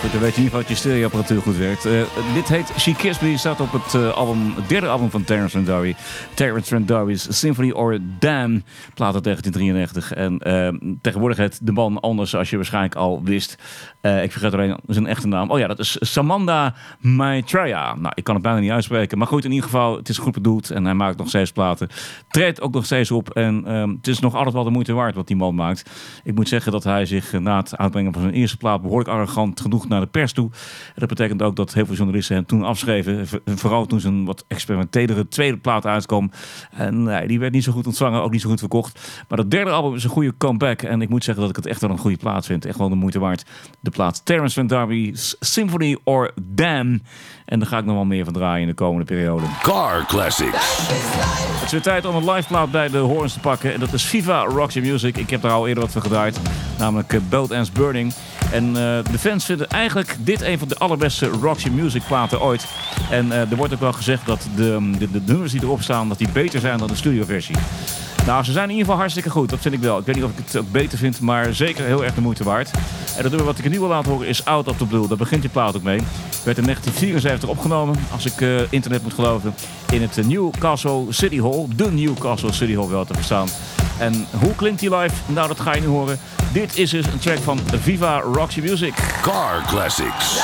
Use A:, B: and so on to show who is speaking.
A: Goed, dan weet je in ieder geval dat je stereoapparatuur goed werkt. Dit heet She Kissed Me, staat op het derde album van Terence Trent D'Arby. Terence Trent D'Arby's Symphony or Damn, plaat uit 1993. En tegenwoordig heet de man anders, als je waarschijnlijk al wist. Ik vergeet alleen zijn echte naam. Oh ja, dat is Samanda Maitreya. Nou, ik kan het bijna niet uitspreken. Maar goed, in ieder geval, het is goed bedoeld. En hij maakt nog steeds platen. Treedt ook nog steeds op. En het is nog altijd wel de moeite waard wat die man maakt. Ik moet zeggen dat hij zich na het uitbrengen van zijn eerste plaat behoorlijk arrogant genoeg naar de pers toe. En dat betekent ook dat heel veel journalisten hem toen afschreven. Vooral toen zijn wat experimentelere tweede plaat uitkwam. En nee, die werd niet zo goed ontvangen, ook niet zo goed verkocht. Maar dat derde album is een goede comeback. En ik moet zeggen dat ik het echt wel een goede plaat vind. Echt wel de moeite waard. De plaat Terence Trent D'Arby's Symphony or Damn. En daar ga ik nog wel meer van draaien in de komende periode.
B: Car Classics.
A: Het is weer tijd om een live plaat bij de horens te pakken. En dat is Viva Roxy Music. Ik heb daar al eerder wat van gedraaid. Namelijk Both Ends Burning. En de fans vinden eigenlijk dit een van de allerbeste Roxy Music platen ooit. En er wordt ook wel gezegd dat de nummers die erop staan, dat die beter zijn dan de studioversie. Nou, ze zijn in ieder geval hartstikke goed. Dat vind ik wel. Ik weet niet of ik het ook beter vind, maar zeker heel erg de moeite waard. En dat nummer wat ik er nu wil laten horen is Out of the Blue. Daar begint die plaat ook mee. Werd in 1974 opgenomen, als ik internet moet geloven, in het Newcastle City Hall. De Newcastle City Hall wel te verstaan. En hoe klinkt die live? Nou, dat ga je nu horen. Dit is dus een track van Viva Roxy Music.
B: Car Classics.